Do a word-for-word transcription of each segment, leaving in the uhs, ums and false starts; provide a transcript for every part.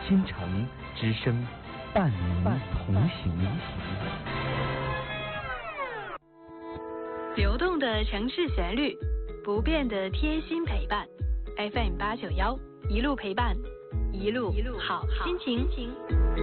新城之声，伴您同行。 流动的城市旋律，不变的贴心陪伴。F M 八九幺，一路陪伴，一路一路好心情。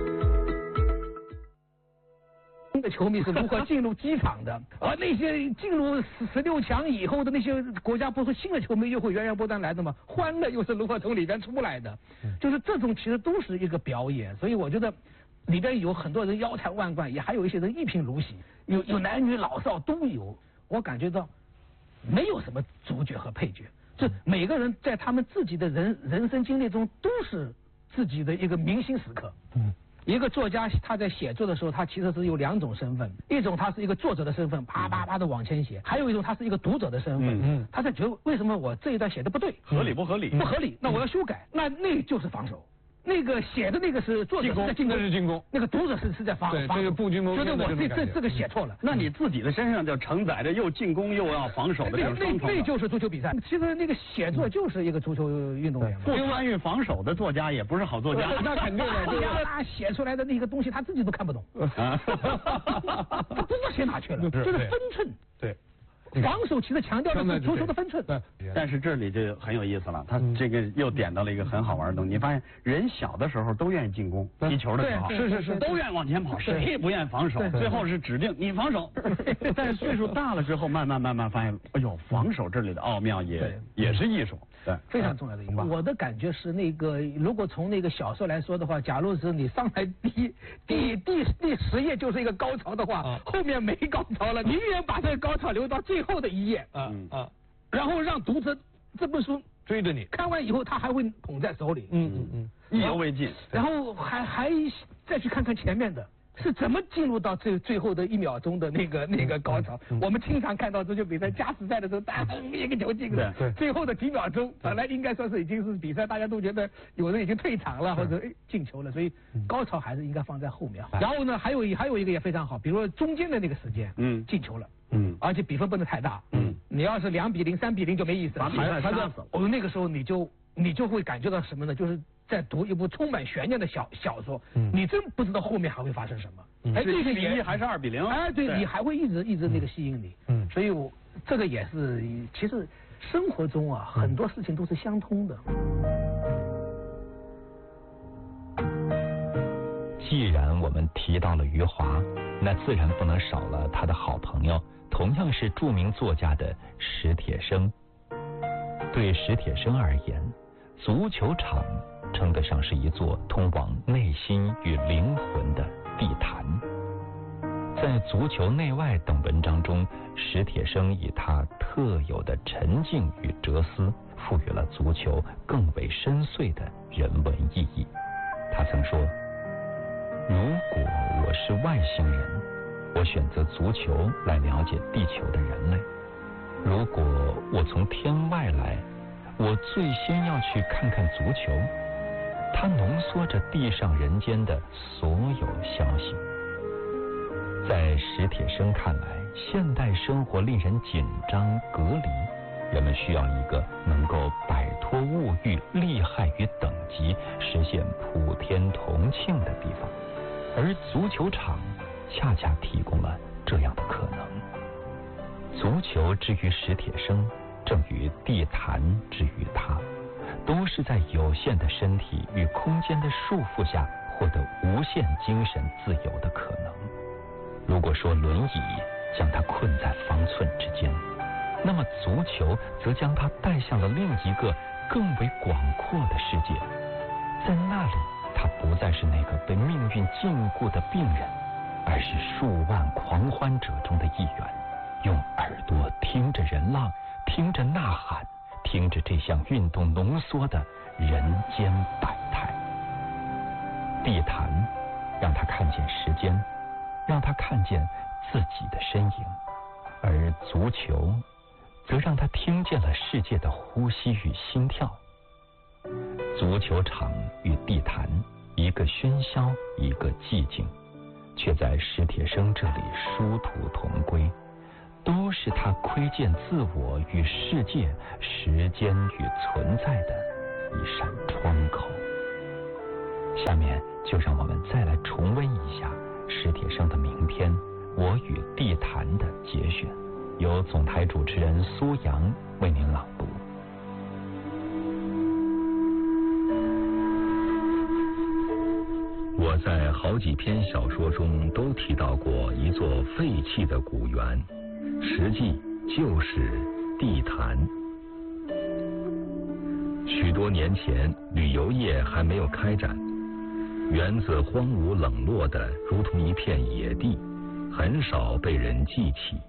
的球迷是如何进入机场的，而那些进入十六强以后的那些国家，不是新的球迷又会源源不断来的吗？欢乐又是如何从里边出来的？就是这种其实都是一个表演，所以我觉得里边有很多人腰缠万贯，也还有一些人一贫如洗，有有男女老少都有。我感觉到没有什么主角和配角，就每个人在他们自己的人人生经历中都是自己的一个明星时刻。嗯。一个作家他在写作的时候，他其实是有两种身份，一种他是一个作者的身份，啪啪啪的往前写；还有一种他是一个读者的身份，嗯嗯，他在觉得为什么我这一段写的不对， 合理不合理？ 不合理，那我要修改，那那就是防守。那个写的那个是作者是在进攻， 那是进攻， 那个读者是是在防守。 对，这个步军谋觉得我这这这个写错了， 那你自己的身上就承载着又进攻又要防守的这种双重。 那那就是足球比赛。其实那个写作就是一个足球运动员嘛。 不参与防守的作家也不是好作家。 那肯定的，作家他写出来的那个东西他自己都看不懂，他不知道写哪去了，就是分寸。 对。 防守其实强调的是足球的分寸， 对。但是这里就很有意思了，他这个又点到了一个很好玩的东西。你发现人小的时候都愿意进攻，踢球的时候是是是， 都愿意往前跑，谁也不愿意防守。最后是指定你防守。但是岁数大了之后，慢慢慢慢发现，哎呦，防守这里的奥妙也也是艺术，对， 非常重要的一个。我的感觉是那个，如果从那个小说来说的话，假如是你上来第第第第十页就是一个高潮的话，后面没高潮了，宁愿把这个高潮留到最后的一页啊啊，然后让读者这本书追着你看完以后，他还会捧在手里， 嗯嗯嗯， 意犹未尽， 然后还还再去看看前面的是怎么进入到最最后的一秒钟的那个那个高潮。我们经常看到足球比赛加时赛的时候，大家一个球进了，最后的几秒钟本来应该说是已经是比赛，大家都觉得有人已经退场了或者哎进球了，所以高潮还是应该放在后面。然后呢，还有还有一个也非常好，比如说中间的那个时间，嗯，进球了。嗯，而且比分不能太大。嗯，你要是两比零、三比零就没意思了。 把比赛杀死了。 哦，那个时候你就你就会感觉到什么呢？就是在读一部充满悬念的小小说，嗯，你真不知道后面还会发生什么。 嗯，哎，这个也还是二比零。 哎，对，你还会一直一直那个吸引你。嗯，所以我这个也是，其实生活中啊，很多事情都是相通的。 既然我们提到了余华，那自然不能少了他的好朋友，同样是著名作家的史铁生。对史铁生而言，足球场称得上是一座通往内心与灵魂的地坛。在《足球内外》等文章中，史铁生以他特有的沉静与哲思，赋予了足球更为深邃的人文意义。他曾说，如果我是外星人，我选择足球来了解地球的人类。如果我从天外来，我最先要去看看足球，它浓缩着地上人间的所有消息。在史铁生看来，现代生活令人紧张隔离，人们需要一个能够摆脱物欲、利害与等级，实现普天同庆的地方，而足球场恰恰提供了这样的可能。足球之于史铁生，正与地坛之于他，都是在有限的身体与空间的束缚下获得无限精神自由的可能。如果说轮椅将他困在方寸之间，那么足球则将他带向了另一个更为广阔的世界。在那里，他不再是那个被命运禁锢的病人，而是数万狂欢者中的一员，用耳朵听着人浪，听着呐喊，听着这项运动浓缩的人间百态。地坛让他看见时间，让他看见自己的身影，而足球则让他听见了世界的呼吸与心跳。足球场与地坛，一个喧嚣，一个寂静，却在史铁生这里殊途同归，都是他窥见自我与世界、时间与存在的一扇窗口。 下面就让我们再来重温一下史铁生的名篇《我与地坛》的节选，由总台主持人苏阳为您朗读。 我在好几篇小说中都提到过一座废弃的古园，实际就是地坛。许多年前，旅游业还没有开展，园子荒芜冷落的如同一片野地，很少被人记起。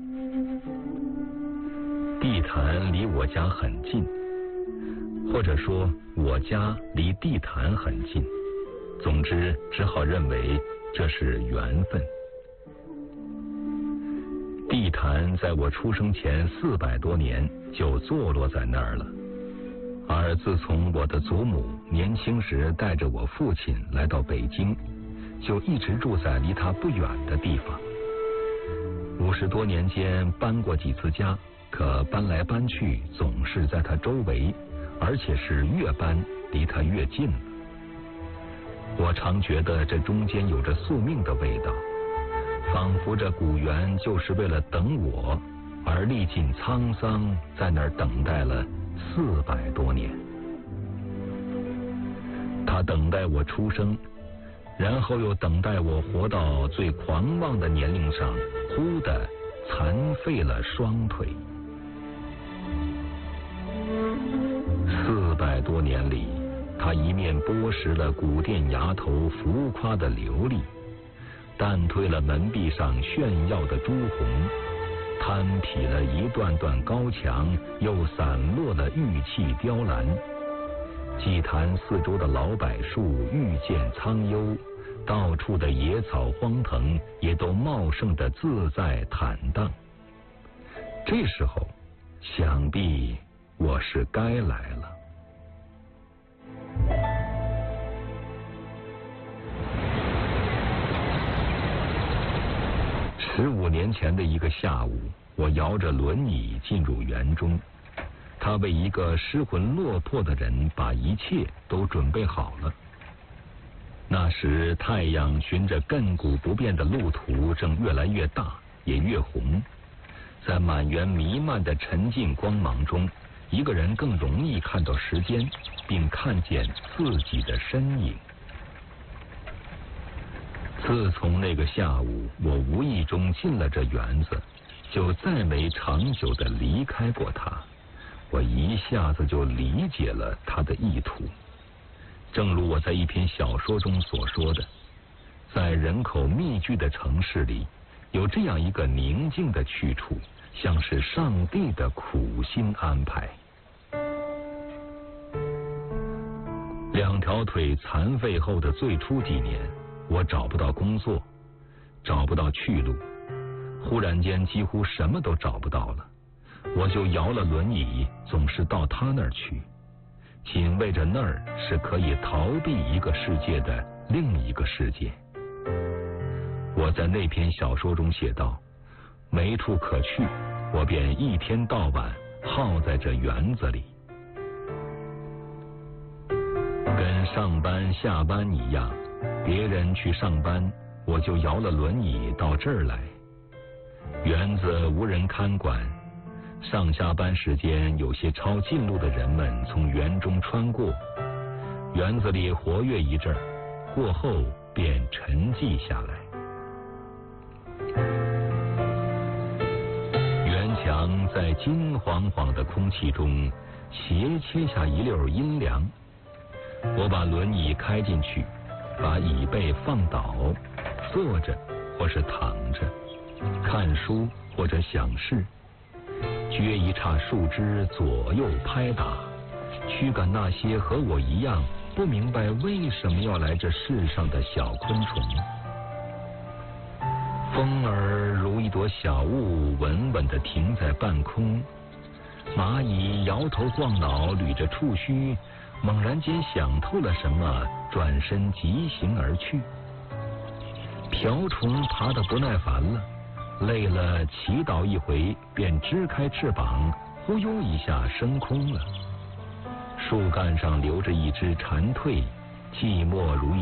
地坛离我家很近，或者说我家离地坛很近，总之只好认为这是缘分。地坛在我出生前四百多年就坐落在那儿了，而自从我的祖母年轻时带着我父亲来到北京，就一直住在离他不远的地方。五十多年间搬过几次家，可搬来搬去总是在他周围，而且是越搬离他越近了。我常觉得这中间有着宿命的味道，仿佛这古园就是为了等我而历尽沧桑，在那儿等待了四百多年。他等待我出生，然后又等待我活到最狂妄的年龄上，忽地残废了双腿。四百多年里，他一面剥蚀了古殿崖头浮夸的琉璃，淡褪了门壁上炫耀的朱红，摊劈了一段段高墙，又散落了玉砌雕栏。祭坛四周的老柏树愈见苍幽，到处的野草荒藤也都茂盛的自在坦荡。这时候，想必我是该来了。十五年前的一个下午，我摇着轮椅进入园中，他为一个失魂落魄的人把一切都准备好了。那时太阳循着亘古不变的路途正越来越大，也越红，在满园弥漫的沉静光芒中，一个人更容易看到时间，并看见自己的身影。自从那个下午我无意中进了这园子，就再没长久地离开过它。我一下子就理解了他的意图。正如我在一篇小说中所说的，在人口密聚的城市里，有这样一个宁静的去处，像是上帝的苦心安排。两条腿残废后的最初几年，我找不到工作，找不到去路，忽然间几乎什么都找不到了。我就摇了轮椅，总是到他那儿去，仅为着那儿是可以逃避一个世界的另一个世界。我在那篇小说中写道，没处可去，我便一天到晚耗在这园子里。跟上班下班一样，别人去上班，我就摇了轮椅到这儿来。园子无人看管，上下班时间有些抄近路的人们从园中穿过，园子里活跃一阵儿，过后便沉寂下来。园墙在金黄黄的空气中斜切下一溜阴凉。我把轮椅开进去，把椅背放倒，坐着或是躺着，看书或者想事，撅一叉树枝左右拍打，驱赶那些和我一样不明白为什么要来这世上的小昆虫。风儿如一朵小雾，稳稳地停在半空。蚂蚁摇头晃脑，捋着触须，猛然间想透了什么，转身疾行而去。瓢虫爬得不耐烦了，累了祈祷一回，便支开翅膀，忽悠一下升空了。树干上留着一只蝉蜕， 寂寞如一